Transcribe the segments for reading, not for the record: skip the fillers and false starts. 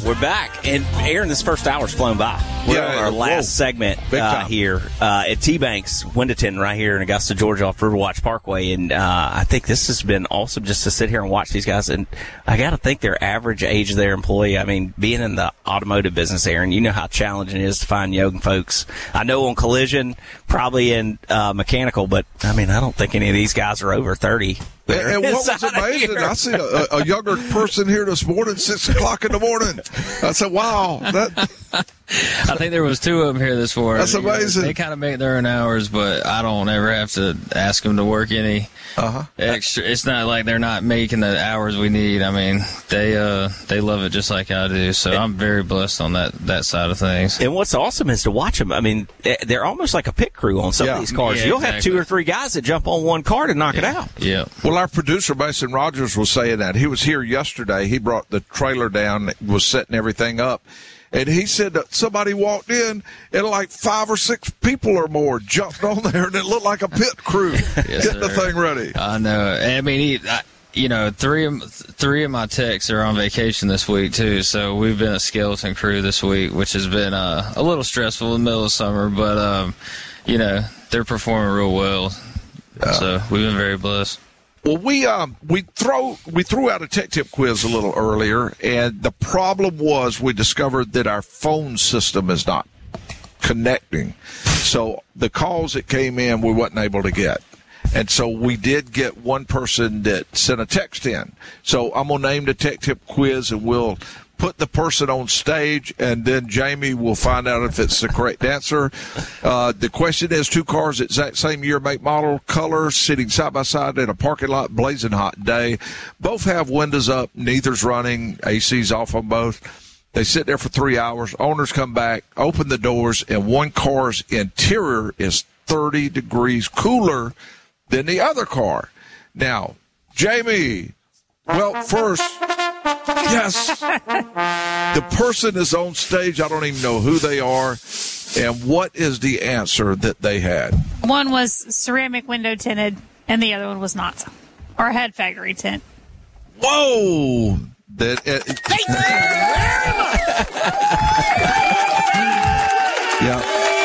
we're back. And Aaron, this first hour's flown by. We're on our last segment here at T-Banks, Window right here in Augusta, Georgia, off Riverwatch Parkway. And I think this has been awesome just to sit here and watch these guys. And I got to think their average age of their employee, I mean, being in the automotive business, Aaron, you know how challenging it is to find young folks. I know on collision, probably in mechanical, but, I mean, I don't think any of these guys are over 30. And what was amazing, I see a younger person here this morning, 6 o'clock in the morning. I said, wow. I think there was 2 of them here this morning. That's amazing. They kind of make their own hours, but I don't ever have to ask them to work any extra. It's not like they're not making the hours we need. I mean, they love it just like I do. So I'm very blessed on that side of things. And what's awesome is to watch them. I mean, they're almost like a pit crew on some of these cars. You'll have 2 or 3 guys that jump on one car to knock it out. Yeah. Well, our producer, Mason Rogers, was saying that. He was here yesterday. He brought the trailer down, was setting everything up. And he said that somebody walked in and like 5 or 6 people or more jumped on there, and it looked like a pit crew getting the thing ready. I know. I mean, three of my techs are on vacation this week too, so we've been a skeleton crew this week, which has been a little stressful in the middle of summer, but they're performing real well. So we've been very blessed. Well, we threw out a tech tip quiz a little earlier, and the problem was we discovered that our phone system is not connecting. So the calls that came in, we wasn't able to get. And so we did get one person that sent a text in. So I'm going to name the tech tip quiz, and we'll put the person on stage, and then Jamie will find out if it's the correct answer. The question is 2 cars, exact same year, make, model, color, sitting side by side in a parking lot, blazing hot day. Both have windows up, neither's running, AC's off on both. They sit there for 3 hours. Owners come back, open the doors, and one car's interior is 30 degrees cooler than the other car. Now, Jamie, well, first, yes, the person is on stage. I don't even know who they are. And what is the answer that they had? One was ceramic window tinted, and the other one was not, or had factory tint. Whoa! Thank you very much. Yeah.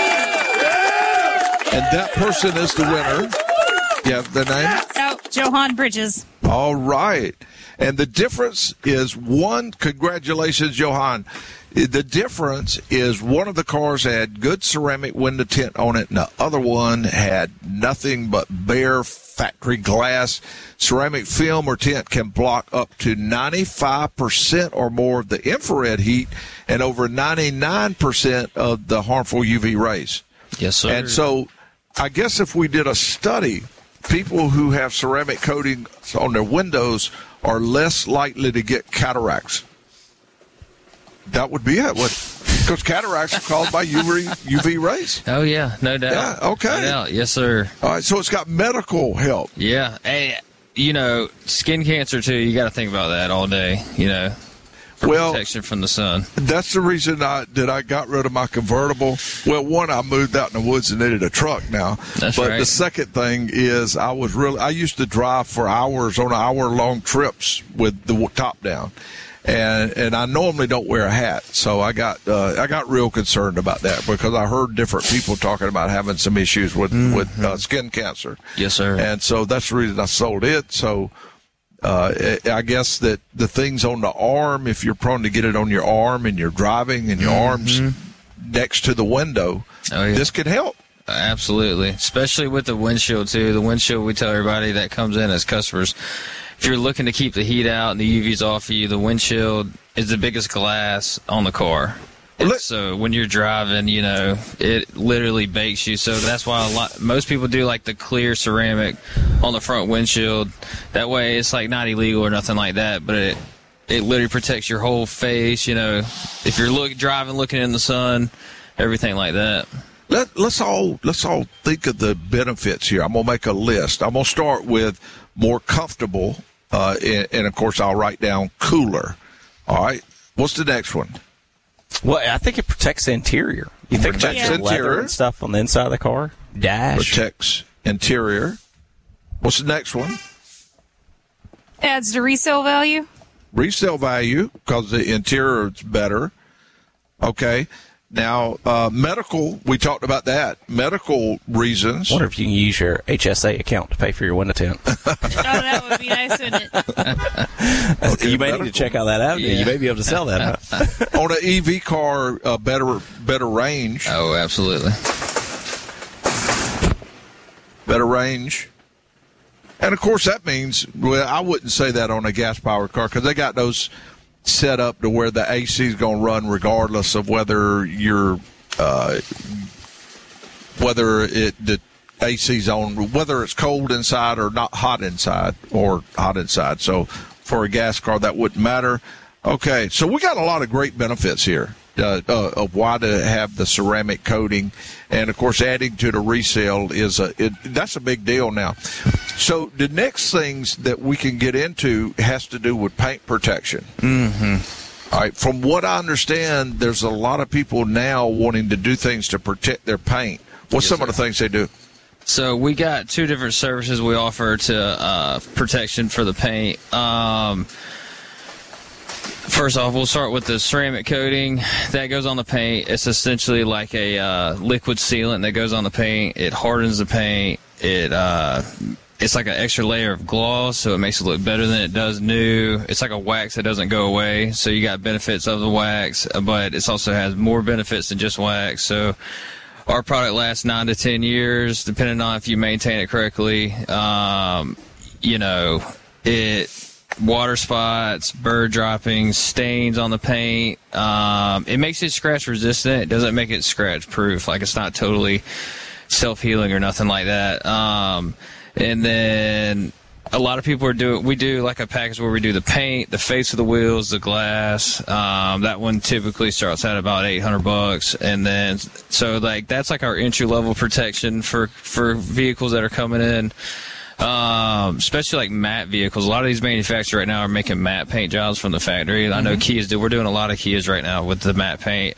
And that person is the winner. You have the name? Oh, Johan Bridges. All right. And the difference is congratulations, Johan. The difference is one of the cars had good ceramic window tint on it, and the other one had nothing but bare factory glass. Ceramic film or tint can block up to 95% or more of the infrared heat and over 99% of the harmful UV rays. Yes, sir. And so I guess if we did a study, people who have ceramic coating on their windows are less likely to get cataracts. That would be it. Because cataracts are caused by UV rays. Oh, yeah. No doubt. Yeah, okay. No doubt. Yes, sir. All right, so it's got medical help. Yeah. Hey, skin cancer, too, you got to think about that all day, for protection from the sun. That's the reason I got rid of my convertible. Well, one, I moved out in the woods and needed a truck now. That's but right. The second thing is I used to drive for hours on hour-long trips with the top down. And I normally don't wear a hat, so I got real concerned about that because I heard different people talking about having some issues with skin cancer. Yes, sir. And so that's the reason I sold it. So I guess that the things on the arm, if you're prone to get it on your arm and you're driving and your arm's next to the window, this could help. Absolutely, especially with the windshield too. The windshield, we tell everybody that comes in as customers, if you're looking to keep the heat out and the UV's off of you, the windshield is the biggest glass on the car. So when you're driving, it literally bakes you. So that's why most people do like the clear ceramic on the front windshield. That way it's like not illegal or nothing like that, but it literally protects your whole face. If you're driving, looking in the sun, everything like that. Let's all think of the benefits here. I'm gonna make a list. I'm gonna start with more comfortable, and of course I'll write down cooler. All right. What's the next one? Well, I think it protects the interior. You think about the leather and stuff on the inside of the car? Dash. Protects interior. What's the next one? Adds to resale value. resale value because the interior is better. Okay. Now, medical, we talked about that. Medical reasons. I wonder if you can use your HSA account to pay for your window tint. Oh, that would be nice, wouldn't it? You may need to check out that out. Yeah. You may be able to sell that. Huh? On an EV car, better range. Oh, absolutely. Better range. And, of course, that means, well, I wouldn't say that on a gas-powered car because they got those set up to where the AC is going to run regardless of whether you're the AC's on, whether it's cold inside or not hot inside or hot inside. So for a gas car, that wouldn't matter. Okay, so we got a lot of great benefits here of why to have the ceramic coating, and of course, adding to the resale that's a big deal now. So the next things that we can get into has to do with paint protection. Mm-hmm. All right. From what I understand, there's a lot of people now wanting to do things to protect their paint. What's some of the things they do? So we got two different services we offer to protection for the paint. First off, we'll start with the ceramic coating that goes on the paint. It's essentially like a liquid sealant that goes on the paint. It hardens the paint. It's like an extra layer of gloss, so it makes it look better than it does new. It's like a wax that doesn't go away, so you got benefits of the wax, but it also has more benefits than just wax. So our product lasts 9 to 10 years, depending on if you maintain it correctly. Water spots, bird droppings, stains on the paint. It makes it scratch resistant. It doesn't make it scratch proof. Like, it's not totally self-healing or nothing like that. And then a lot of people we do like a package where we do the paint, the face of the wheels, the glass. That one typically starts at about $800. And then, so like, that's like our entry level protection for vehicles that are coming in. Especially like matte vehicles. A lot of these manufacturers right now are making matte paint jobs from the factory. I know Kia's we're doing a lot of Kias right now with the matte paint.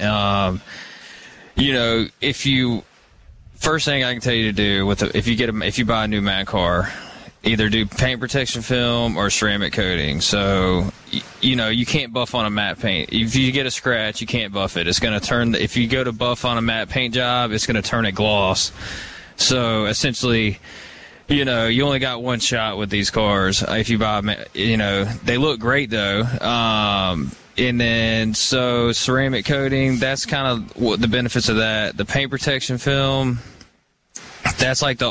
First thing I can tell you to do if you buy a new matte car, either do paint protection film or ceramic coating. So, you can't buff on a matte paint. If you get a scratch, you can't buff it. It's going to if you go to buff on a matte paint job, it's going to turn it gloss. So essentially, you only got one shot with these cars. If you buy, they look great though. And then, so ceramic coating, that's kind of what the benefits of that. The paint protection film, that's like the